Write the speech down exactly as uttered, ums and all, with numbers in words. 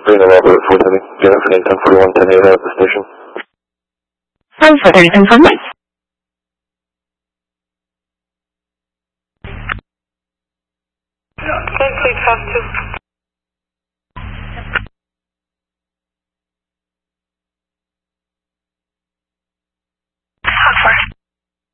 Reno Robert four seventy, J F N ten forty-one ten eight at the station. one four thirty ten from right. ten three five two.